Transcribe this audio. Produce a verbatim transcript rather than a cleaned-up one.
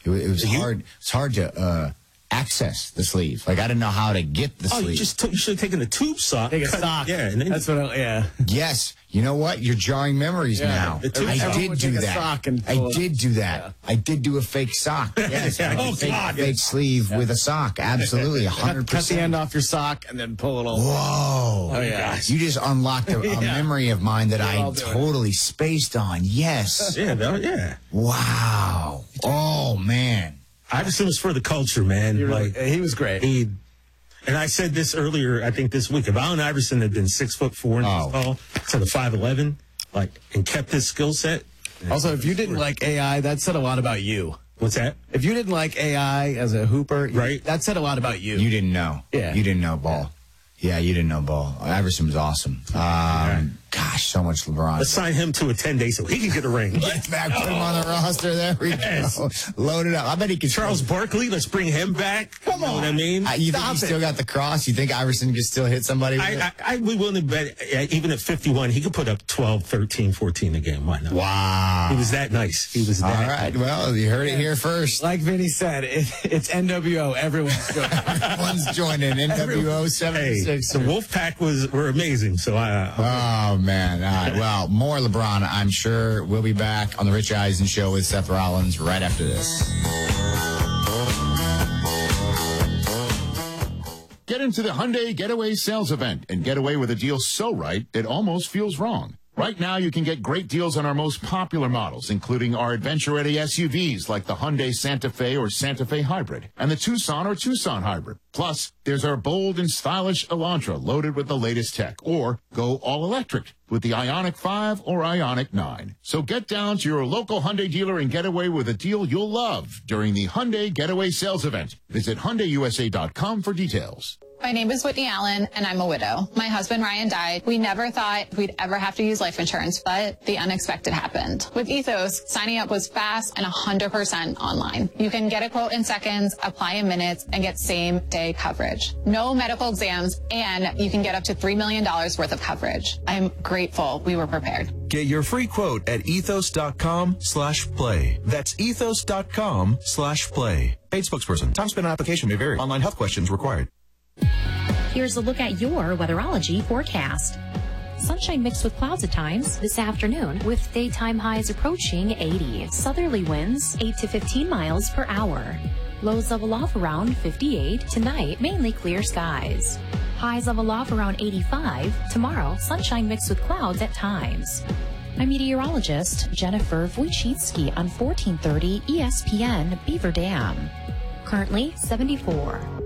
It, it was you, hard. It's hard to uh, access the sleeve. Like I didn't know how to get the oh, sleeve. you just took, you should have taken the tube sock. Take a sock. Yeah, and then that's what. I, yeah. Yes. You know what? You're jarring memories Yeah, now. the tube I sock. did do Take a that. sock and I pull it. did do that. Yeah. I did do a fake sock. Yes. Yeah. I did Oh, fake, God. fake sleeve with a sock. Absolutely. one hundred Cut, cut the percent. end off your sock and then pull it all. Whoa. Oh, yeah. You just unlocked a, a Yeah. memory of mine that I all do it. totally spaced on. Yes. yeah, that, yeah. Wow. Oh, man. Iverson was for the culture, man. He, really, like he was great. he, and I said this earlier. I think this week. If Allen Iverson had been six foot four inches Oh. tall to the five eleven, like, and kept his skill set. Also, if you didn't like A I, that said a lot about you. What's that? If you didn't like A I as a hooper, you- Right. that said a lot about you. You didn't know. Yeah. You didn't know ball. Yeah, you didn't know ball. Iverson was awesome. Um, gosh, so much LeBron. Let's sign him to a ten-day so he can get a ring. Get back, put him on the roster. There we Yes. go. Load it up. I bet he could. Charles Barkley, let's bring him back. Come You know on. what I mean? Uh, you think he Stop still it. got the cross? You think Iverson could still hit somebody with it? I, I, I we willing to bet, uh, even at fifty-one, he could put up twelve, thirteen, fourteen a game. Why not? Wow. He was that nice. He was All that right. Well, you heard it here first. Like Vinny said, it, it's N W O. Everyone's going. Everyone's joining N W O Hey, seventy-six. the Wolfpack was were amazing. So I, I Oh, man. All right. Well, more LeBron, I'm sure. We'll be back on the Rich Eisen Show with Seth Rollins right after this. Get into the Hyundai Getaway Sales Event and get away with a deal so right it almost feels wrong. Right now, you can get great deals on our most popular models, including our adventure-ready S U Vs like the Hyundai Santa Fe or Santa Fe Hybrid and the Tucson or Tucson Hybrid. Plus, there's our bold and stylish Elantra loaded with the latest tech, or go all-electric with the Ioniq five or Ioniq nine. So get down to your local Hyundai dealer and get away with a deal you'll love during the Hyundai Getaway Sales Event. Visit Hyundai U S A dot com for details. My name is Whitney Allen, and I'm a widow. My husband, Ryan, died. We never thought we'd ever have to use life insurance, but the unexpected happened. With Ethos, signing up was fast and one hundred percent online. You can get a quote in seconds, apply in minutes, and get same-day coverage. No medical exams, and you can get up to three million dollars worth of coverage. I'm grateful we were prepared. Get your free quote at ethos.com slash play. That's ethos.com slash play. Paid spokesperson. Time spent on application may vary. Online health questions required. Here's a look at your weatherology forecast. Sunshine mixed with clouds at times this afternoon, with daytime highs approaching eighty. Southerly winds eight to fifteen miles per hour. Lows level off around fifty-eight. Tonight, mainly clear skies. Highs level off around eighty-five. Tomorrow, sunshine mixed with clouds at times. I'm meteorologist Jennifer Wojcicki on fourteen thirty E S P N Beaver Dam. Currently seventy-four.